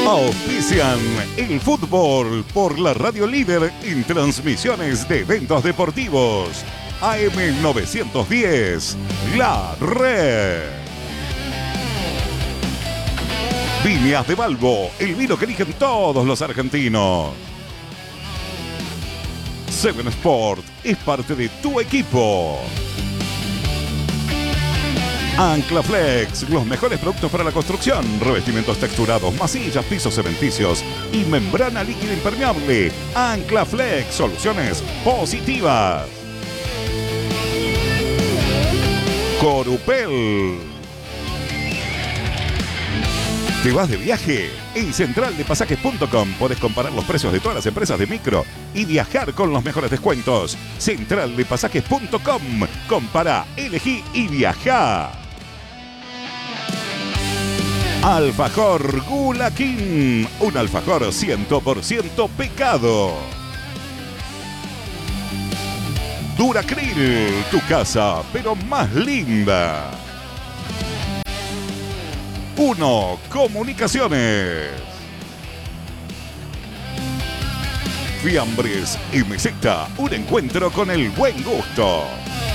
Auspician el fútbol por la radio líder en transmisiones de eventos deportivos. AM 910, La Red. Viñas de Balbo, el vino que eligen todos los argentinos. Seven Sport es parte de tu equipo. Anclaflex, los mejores productos para la construcción, revestimientos texturados, masillas, pisos cementicios y membrana líquida impermeable. Anclaflex, soluciones positivas. Corupel. ¿Te vas de viaje? En centraldepasajes.com podés comparar los precios de todas las empresas de micro y viajar con los mejores descuentos. Centraldepasajes.com. Compara, elegí y viajá. Alfajor Gula King, un alfajor 100% pecado. Duracril, tu casa, pero más linda. Uno Comunicaciones. Fiambres y Meseta, un encuentro con el buen gusto.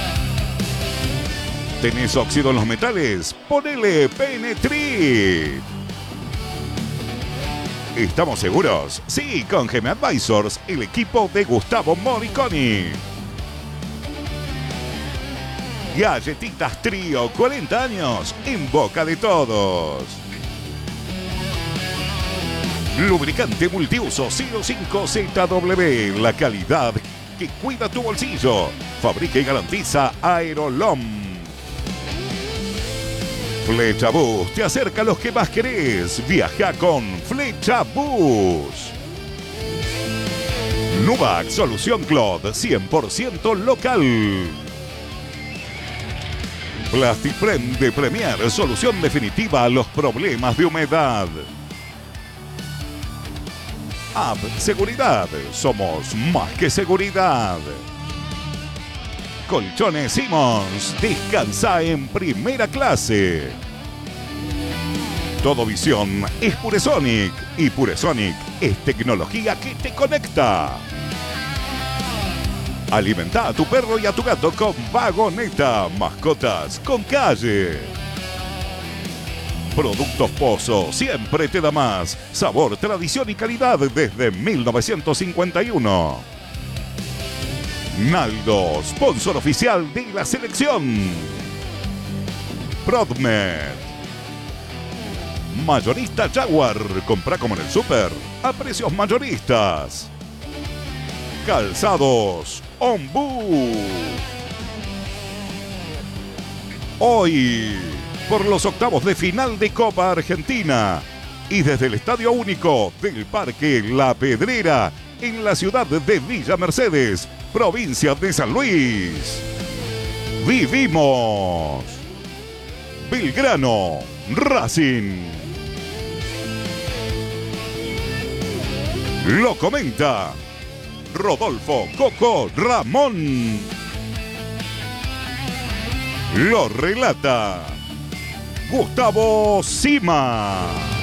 ¿Tenés óxido en los metales? Ponele Penetrit. ¿Estamos seguros? Sí, con GM Advisors, el equipo de Gustavo Moriconi. Galletitas Trío, 40 años, en boca de todos. Lubricante multiuso 05ZW, la calidad que cuida tu bolsillo. Fabrica y garantiza Aerolom. Flecha Bus te acerca a los que más querés. Viaja con Flecha Bus. Nuvac Solución Clod, 100% local. Plastifrem de Premier, solución definitiva a los problemas de humedad. App Seguridad, somos más que seguridad. Colchones Simmons, descansa en primera clase. Todo visión es Puresonic y Puresonic es tecnología que te conecta. Alimenta a tu perro y a tu gato con Vagoneta, mascotas con calle. Productos Pozo, siempre te da más. Sabor, tradición y calidad desde 1951. Naldo, sponsor oficial de la selección. Prodmed. Mayorista Jaguar, compra como en el súper, a precios mayoristas. Calzados Ombú. Hoy, por los octavos de final de Copa Argentina y desde el Estadio Único del Parque La Pedrera, en la ciudad de Villa Mercedes, provincia de San Luis. Vivimos Belgrano Racing. Lo comenta Rodolfo Coco Ramón. Lo relata Gustavo Sima.